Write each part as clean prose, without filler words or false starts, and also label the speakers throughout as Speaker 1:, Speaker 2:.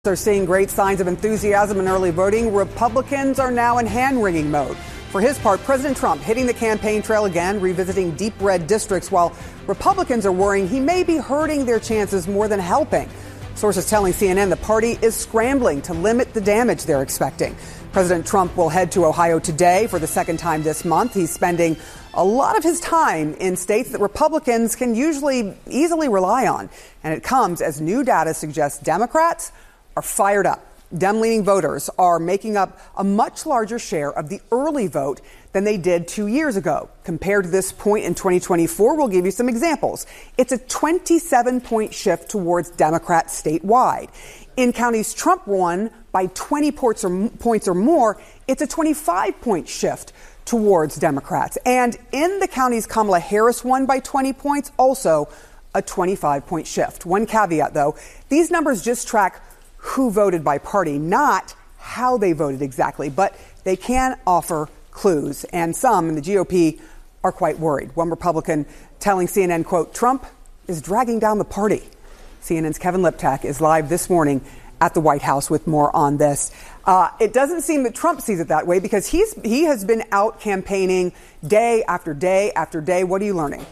Speaker 1: Are seeing great signs of enthusiasm in early voting. Republicans are now in hand-wringing mode. For his part, President Trump hitting the campaign trail again, revisiting deep red districts, while Republicans are worrying he may be hurting their chances more than helping. Sources telling CNN the party is scrambling to limit the damage they're expecting. President Trump will head to Ohio today for the second time this month. He's spending a lot of his time in states that Republicans can usually easily rely on. And it comes as new data suggests Democrats are fired up. Dem-leaning voters are making up a much larger share of the early vote than they did 2 years ago. Compared to this point in 2024, we'll give you some examples. It's a 27-point shift towards Democrats statewide. In counties Trump won by 20 points or more, it's a 25-point shift towards Democrats. And in the counties Kamala Harris won by 20 points, also a 25-point shift. One caveat, though, these numbers just track who voted by party, not how they voted exactly, but they can offer clues. And some in the GOP are quite worried. One Republican telling CNN, quote, Trump is dragging down the party. CNN's Kevin Liptak is live this morning at the White House with more on this. It doesn't seem that Trump sees it that way because he has been out campaigning day after day after day. What are you learning?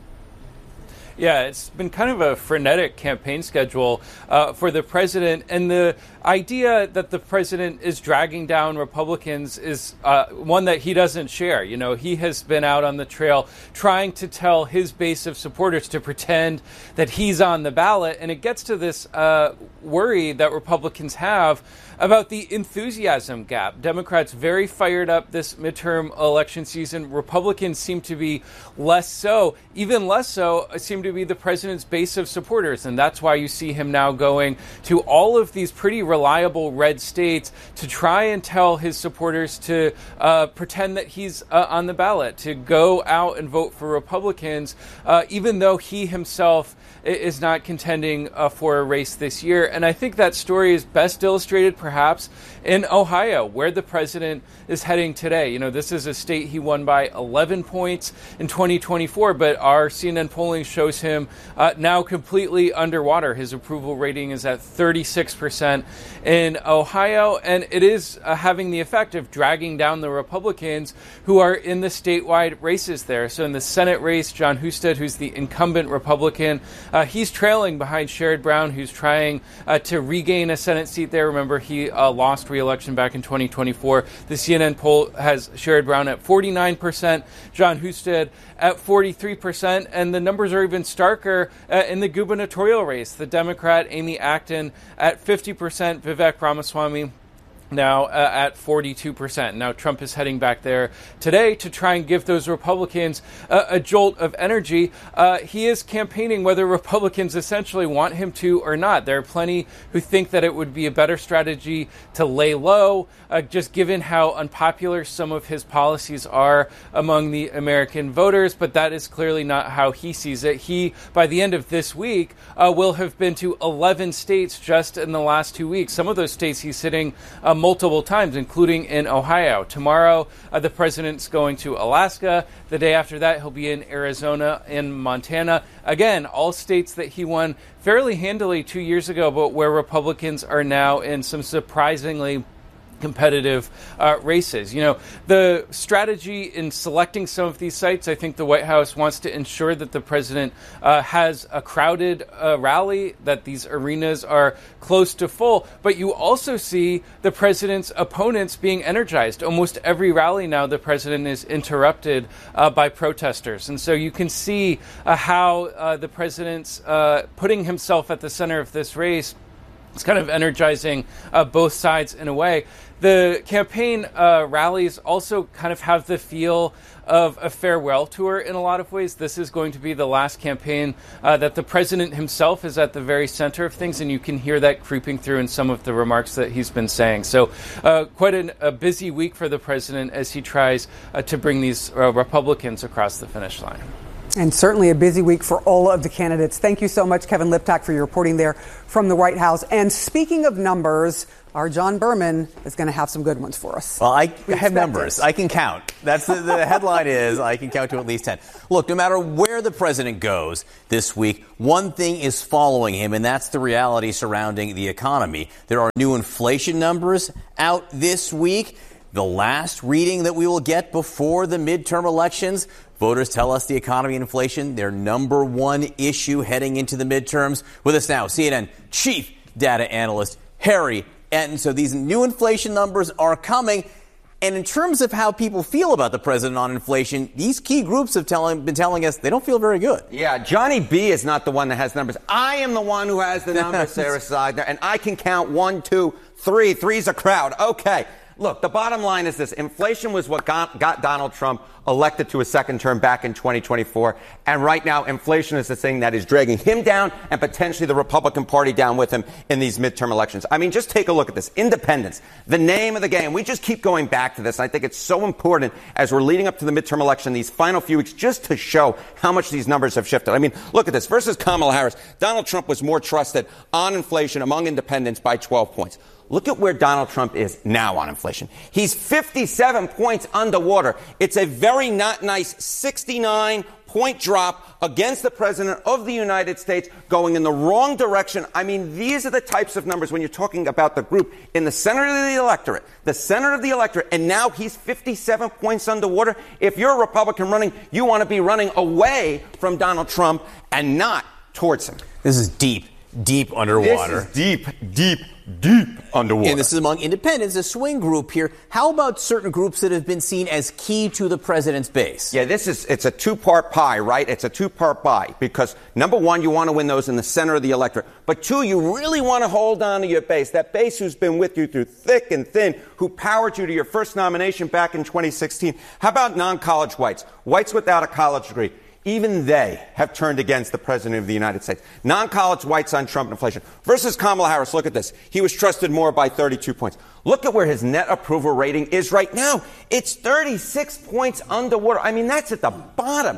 Speaker 2: Yeah, it's been kind of a frenetic campaign schedule for the president. And the idea that the president is dragging down Republicans is one that he doesn't share. You know, he has been out on the trail trying to tell his base of supporters to pretend that he's on the ballot. And it gets to this worry that Republicans have about the enthusiasm gap. Democrats very fired up this midterm election season. Republicans seem to be less so. Even less so seem to be the president's base of supporters. And that's why you see him now going to all of these pretty reliable red states to try and tell his supporters to pretend that he's on the ballot, to go out and vote for Republicans, even though he himself is not contending for a race this year. And I think that story is best illustrated perhaps in Ohio, where the president is heading today. You know, this is a state he won by 11 points in 2024, but our CNN polling shows him now completely underwater. His approval rating is at 36% in Ohio, and it is having the effect of dragging down the Republicans who are in the statewide races there. So in the Senate race, Jon Husted, who's the incumbent Republican, he's trailing behind Sherrod Brown, who's trying to regain a Senate seat there. Remember, he lost re-election back in 2024. The CNN poll has Sherrod Brown at 49%, Jon Husted at 43%, and the numbers are even starker in the gubernatorial race. The Democrat Amy Acton at 50%, Vivek Ramaswamy now at 42%. Now Trump is heading back there today to try and give those Republicans a jolt of energy. He is campaigning whether Republicans essentially want him to or not. There are plenty who think that it would be a better strategy to lay low, just given how unpopular some of his policies are among the American voters, but that is clearly not how he sees it. He, by the end of this week, will have been to 11 states just in the last 2 weeks. Some of those states he's sitting multiple times, including in Ohio. Tomorrow, the president's going to Alaska. The day after that, he'll be in Arizona and Montana. Again, all states that he won fairly handily 2 years ago, but where Republicans are now in some surprisingly competitive races. You know, the strategy in selecting some of these sites, I think the White House wants to ensure that the president has a crowded rally, that these arenas are close to full. But you also see the president's opponents being energized. Almost every rally now, the president is interrupted by protesters. And so you can see how the president's putting himself at the center of this race. It's kind of energizing both sides in a way. The campaign rallies also kind of have the feel of a farewell tour in a lot of ways. This is going to be the last campaign that the president himself is at the very center of things, and you can hear that creeping through in some of the remarks that he's been saying. So quite a busy week for the president as he tries to bring these Republicans across the finish line.
Speaker 1: And certainly a busy week for all of the candidates. Thank you so much, Kevin Liptak, for your reporting there from the White House. And speaking of numbers, our John Berman is going to have some good ones for us.
Speaker 3: Well, I have numbers. I can count. That's the headline is I can count to at least 10. Look, no matter where the president goes this week, one thing is following him, and that's the reality surrounding the economy. There are new inflation numbers out this week. The last reading that we will get before the midterm elections. Voters tell us the economy and inflation, their number one issue heading into the midterms. With us now, CNN chief data analyst Harry Enten. So these new inflation numbers are coming. And in terms of how people feel about the president on inflation, these key groups have been telling us they don't feel very good.
Speaker 4: Yeah, Johnny B is not the one that has numbers. I am the one who has the numbers, Sarah Seidner, and I can count 1, 2, 3. Three's a crowd. Okay. Look, the bottom line is this. Inflation was what got Donald Trump elected to a second term back in 2024. And right now, inflation is the thing that is dragging him down and potentially the Republican Party down with him in these midterm elections. I mean, just take a look at this. Independence, the name of the game. We just keep going back to this. I think it's so important as we're leading up to the midterm election, these final few weeks, just to show how much these numbers have shifted. I mean, look at this. Versus Kamala Harris, Donald Trump was more trusted on inflation among independents by 12 points. Look at where Donald Trump is now on inflation. He's 57 points underwater. It's a very not nice 69-point drop against the president of the United States, going in the wrong direction. I mean, these are the types of numbers when you're talking about the group in the center of the electorate, and now he's 57 points underwater. If you're a Republican running, you want to be running away from Donald Trump and not towards him.
Speaker 3: This is deep underwater.
Speaker 4: This is deep underwater.
Speaker 3: And this is among independents, a swing group here. How about certain groups that have been seen as key to the president's base?
Speaker 4: Yeah, it's a two-part pie, right? It's a two-part pie because, number one, you want to win those in the center of the electorate. But two, you really want to hold on to your base, that base who's been with you through thick and thin, who powered you to your first nomination back in 2016. How about non-college whites? Whites without a college degree. Even they have turned against the president of the United States. Non-college whites on Trump inflation. Versus Kamala Harris, look at this. He was trusted more by 32 points. Look at where his net approval rating is right now. It's 36 points underwater. I mean, that's at the bottom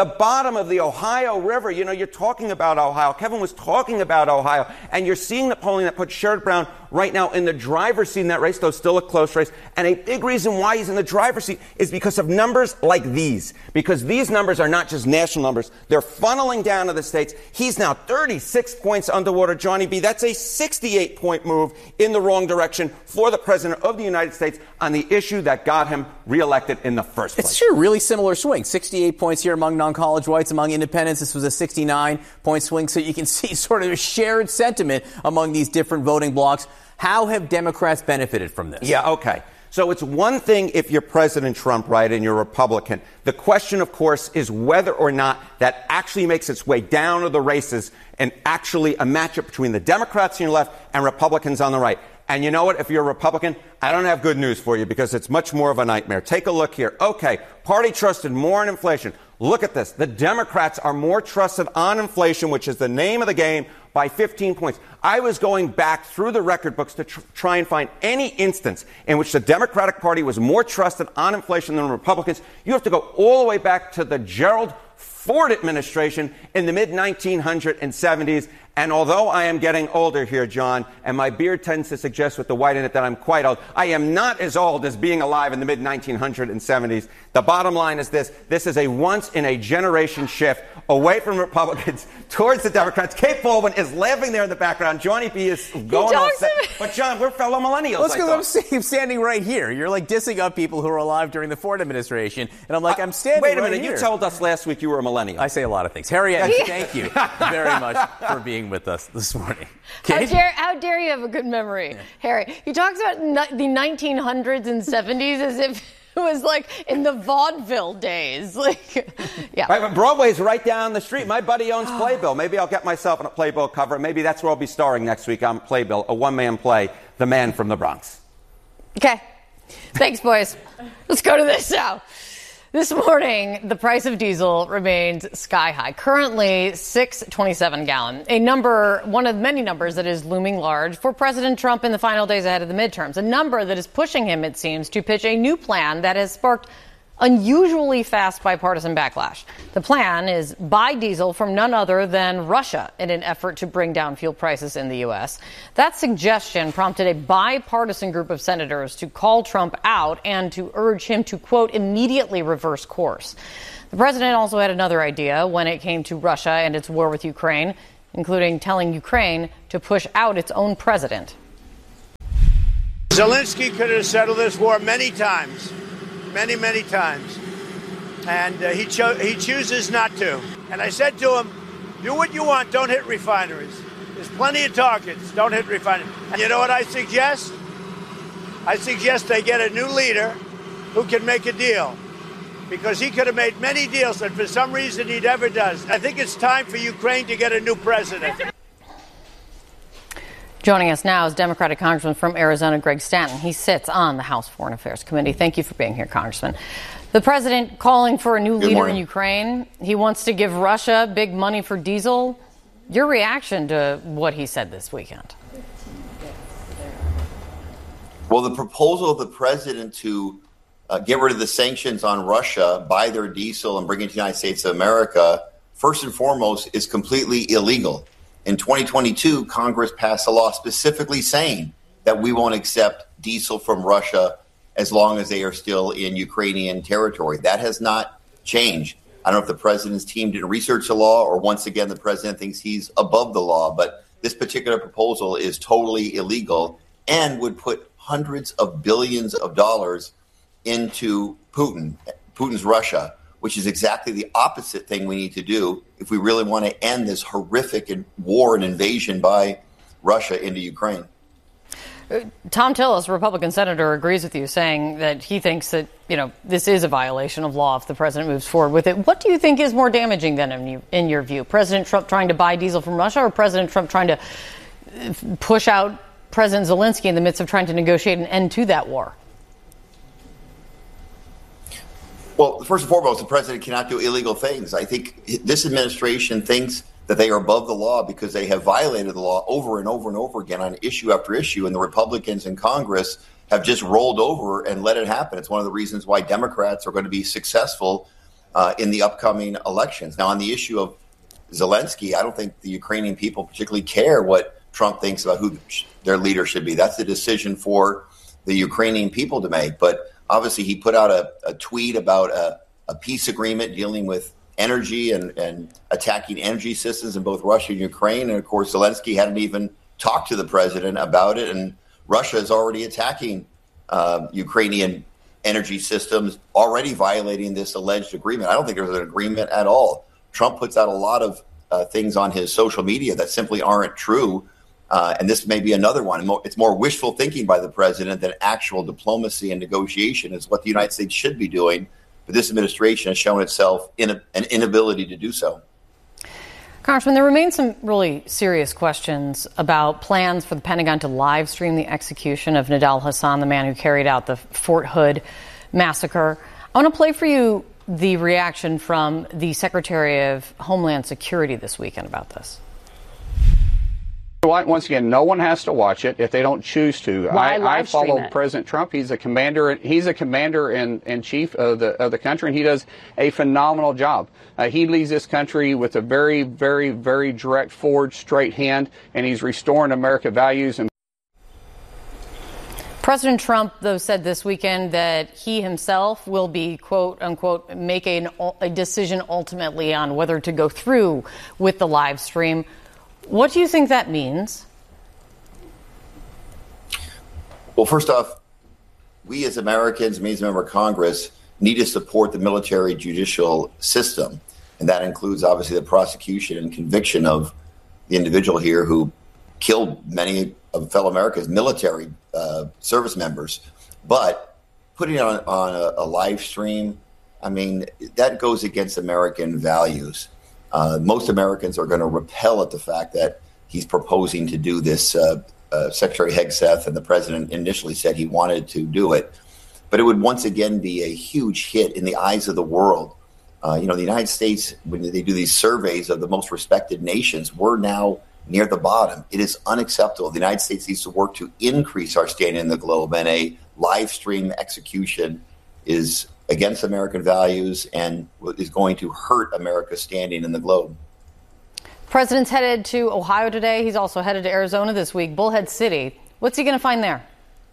Speaker 4: of the Ohio River. You know, you're talking about Ohio. Kevin was talking about Ohio. And you're seeing the polling that puts Sherrod Brown right now in the driver's seat in that race, though still a close race. And a big reason why he's in the driver's seat is because of numbers like these. Because these numbers are not just national numbers. They're funneling down to the states. He's now 36 points underwater, Johnny B. That's a 68-point move in the wrong direction for the president of the United States on the issue that got him reelected in the first place.
Speaker 3: It's sure really similar swing. 68 points here among non-college whites, among independents. This was a 69-point swing. So you can see sort of a shared sentiment among these different voting blocks. How have Democrats benefited from this?
Speaker 4: Yeah, okay. So it's one thing if you're President Trump, right, and you're a Republican. The question, of course, is whether or not that actually makes its way down to the races and actually a matchup between the Democrats on your left and Republicans on the right. And you know what? If you're a Republican, I don't have good news for you because it's much more of a nightmare. Take a look here. Okay, party trusted more on inflation. Look at this. The Democrats are more trusted on inflation, which is the name of the game, by 15 points. I was going back through the record books to try and find any instance in which the Democratic Party was more trusted on inflation than Republicans. You have to go all the way back to the Gerald Ford administration in the mid-1970s. And although I am getting older here, John, and my beard tends to suggest with the white in it that I'm quite old, I am not as old as being alive in the mid-1970s. The bottom line is this. This is a once-in-a-generation shift away from Republicans towards the Democrats. Kate Baldwin is laughing there in the background. Johnny B is going off set. But, John, we're fellow millennials.
Speaker 3: Well, that's because I'm standing right here. You're like dissing up people who were alive during the Ford administration. And I'm like, I'm standing right here.
Speaker 4: Wait a minute. You told us last week you were a millennial.
Speaker 3: I say a lot of things. Harry, thank you very much for being with us this morning.
Speaker 5: How dare you have a good memory, yeah. Harry? He talks about the 1900s and 70s as if it was like in the vaudeville days. Yeah.
Speaker 4: Right, but Broadway's right down the street. My buddy owns Playbill. Maybe I'll get myself on a Playbill cover. Maybe that's where I'll be starring next week on Playbill, a one-man play, The Man from the Bronx.
Speaker 5: Okay. Thanks, boys. Let's go to this now. This morning, the price of diesel remains sky high. Currently, $6.27 a gallon, a number, one of many numbers that is looming large for President Trump in the final days ahead of the midterms. A number that is pushing him, it seems, to pitch a new plan that has sparked unusually fast bipartisan backlash. The plan is buy diesel from none other than Russia in an effort to bring down fuel prices in the U.S. That suggestion prompted a bipartisan group of senators to call Trump out and to urge him to, quote, immediately reverse course. The president also had another idea when it came to Russia and its war with Ukraine, including telling Ukraine to push out its own president.
Speaker 6: Zelensky could have settled this war many times. Many times. And he chooses not to. And I said to him, do what you want, don't hit refineries. There's plenty of targets, don't hit refineries. And you know what I suggest? I suggest they get a new leader who can make a deal. Because he could have made many deals that for some reason he never does. I think it's time for Ukraine to get a new president.
Speaker 5: Joining us now is Democratic Congressman from Arizona, Greg Stanton. He sits on the House Foreign Affairs Committee. Thank you for being here, Congressman. The president calling for a new leader in Ukraine. He wants to give Russia big money for diesel. Your reaction to what he said this weekend?
Speaker 7: Well, the proposal of the president to get rid of the sanctions on Russia, buy their diesel and bring it to the United States of America, first and foremost, is completely illegal. In 2022, Congress passed a law specifically saying that we won't accept diesel from Russia as long as they are still in Ukrainian territory. That has not changed. I don't know if the president's team didn't research the law or once again the president thinks he's above the law, but this particular proposal is totally illegal and would put hundreds of billions of dollars into Putin's Russia, which is exactly the opposite thing we need to do if we really want to end this horrific war and invasion by Russia into Ukraine.
Speaker 5: Tom Tillis, Republican senator, agrees with you, saying that he thinks that, this is a violation of law if the president moves forward with it. What do you think is more damaging then in your view? President Trump trying to buy diesel from Russia or President Trump trying to push out President Zelensky in the midst of trying to negotiate an end to that war?
Speaker 7: Well, first and foremost, the president cannot do illegal things. I think this administration thinks that they are above the law because they have violated the law over and over and over again on issue after issue. And the Republicans in Congress have just rolled over and let it happen. It's one of the reasons why Democrats are going to be successful in the upcoming elections. Now, on the issue of Zelensky, I don't think the Ukrainian people particularly care what Trump thinks about who their leader should be. That's the decision for the Ukrainian people to make. But obviously, he put out a tweet about a peace agreement dealing with energy and attacking energy systems in both Russia and Ukraine. And, of course, Zelensky hadn't even talked to the president about it. And Russia is already attacking Ukrainian energy systems, already violating this alleged agreement. I don't think there's an agreement at all. Trump puts out a lot of things on his social media that simply aren't true. And this may be another one. It's more wishful thinking by the president than actual diplomacy and negotiation is what the United States should be doing. But this administration has shown itself an inability to do so.
Speaker 5: Congressman, there remain some really serious questions about plans for the Pentagon to live stream the execution of Nidal Hasan, the man who carried out the Fort Hood massacre. I want to play for you the reaction from the Secretary of Homeland Security this weekend about this.
Speaker 8: Once again, no one has to watch it if they don't choose to. I follow President Trump. He's a commander. He's a commander in chief of the country, and he does a phenomenal job. He leads this country with a very, very, very direct, forward, straight hand, and he's restoring American values. And
Speaker 5: President Trump, though, said this weekend that he himself will be, quote unquote, making a decision ultimately on whether to go through with the live stream. What do you think that means?
Speaker 7: Well, first off, we as Americans, me as a member of Congress, need to support the military judicial system. And that includes, obviously, the prosecution and conviction of the individual here who killed many of fellow Americans, military service members. But putting it on a live stream, I mean, that goes against American values. Most Americans are going to repel at the fact that he's proposing to do this. Secretary Hegseth and the president initially said he wanted to do it. But it would once again be a huge hit in the eyes of the world. The United States, when they do these surveys of the most respected nations, we're now near the bottom. It is unacceptable. The United States needs to work to increase our standing in the globe, and a live stream execution is against American values and is going to hurt America's standing in the globe.
Speaker 5: President's headed to Ohio today. He's also headed to Arizona this week, Bullhead City. What's he going to find there?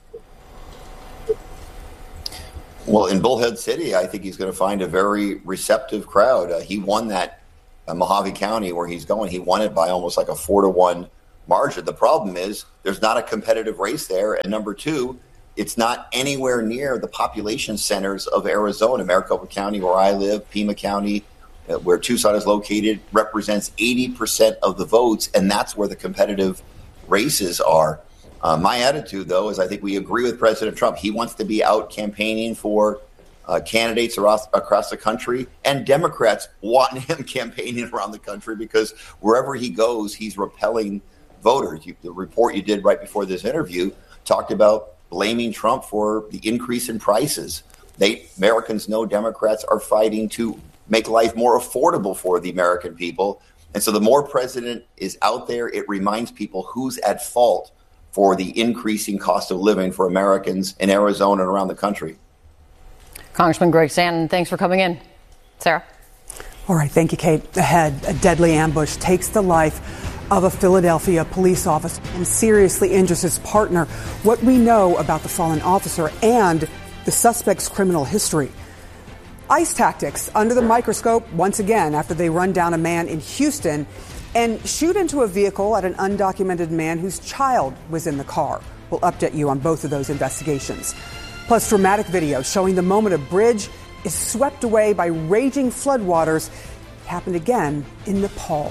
Speaker 7: Well, in Bullhead City, I think he's going to find a very receptive crowd. He won that Mojave County where he's going. He won it by almost like a 4-1 margin. The problem is there's not a competitive race there. And number two, it's not anywhere near the population centers of Arizona. Maricopa County, where I live, Pima County, where Tucson is located, represents 80% of the votes, and that's where the competitive races are. My attitude, though, is I think we agree with President Trump. He wants to be out campaigning for candidates across the country, and Democrats want him campaigning around the country because wherever he goes, he's repelling voters. The report you did right before this interview talked about blaming Trump for the increase in prices. Americans know Democrats are fighting to make life more affordable for the American people. And so the more president is out there, it reminds people who's at fault for the increasing cost of living for Americans in Arizona and around the country.
Speaker 5: Congressman Greg Stanton, thanks for coming in. Sarah?
Speaker 1: All right, thank you, Kate. Ahead, a deadly ambush takes the life of a Philadelphia police officer and seriously injures his partner. What we know about the fallen officer and the suspect's criminal history. ICE tactics under the microscope once again after they run down a man in Houston and shoot into a vehicle at an undocumented man whose child was in the car. We'll update you on both of those investigations. Plus, dramatic video showing the moment a bridge is swept away by raging floodwaters. It happened again in Nepal.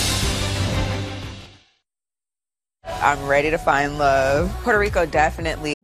Speaker 9: I'm ready to find love. Puerto Rico definitely